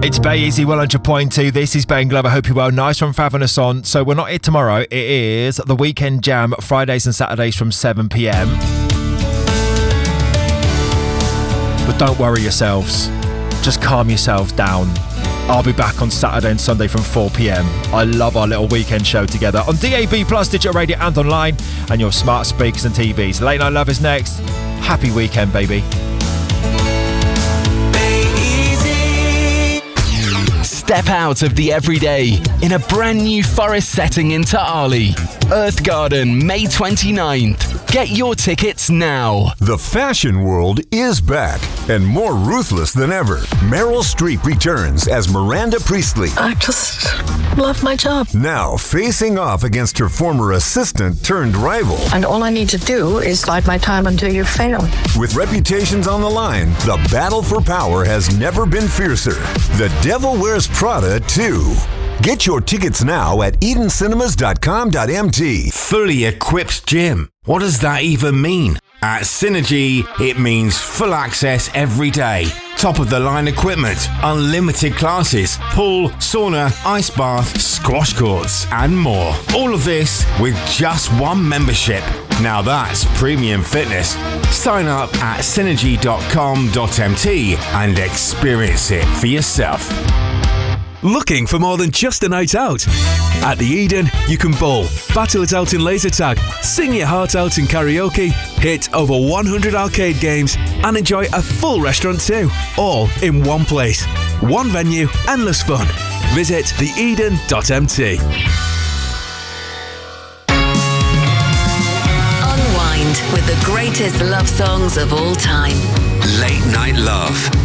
It's Bay Easy 100.2. This is Ben Glover. Hope you're well. Nice one for having us on. So we're not here tomorrow. It is the Weekend Jam, Fridays and Saturdays from 7 p.m. But don't worry yourselves. Just calm yourselves down. I'll be back on Saturday and Sunday from 4 p.m. I love our little weekend show together on DAB+, digital radio and online, and your smart speakers and TVs. Late Night Love is next. Happy weekend, baby. Step out of the everyday in a brand new forest setting into Arley. Earth Garden, May 29th. Get your tickets now. The fashion world is back and more ruthless than ever. Meryl Streep returns as Miranda Priestley. I just love my job. Now facing off against her former assistant turned rival. And all I need to do is bide my time until you fail. With reputations on the line, the battle for power has never been fiercer. The Devil Wears Prada 2. Get your tickets now at EdenCinemas.com.mt. Fully equipped gym. What does that even mean? At Synergy, it means full access every day. Top of the line equipment, unlimited classes, pool, sauna, ice bath, squash courts, and more. All of this with just one membership. Now that's premium fitness. Sign up at synergy.com.mt and experience it for yourself. Looking for more than just a night out? At the Eden, you can bowl, battle it out in laser tag, sing your heart out in karaoke, hit over 100 arcade games, and enjoy a full restaurant too. All in one place. One venue, endless fun. Visit theeden.mt. Unwind with the greatest love songs of all time. Late Night Love.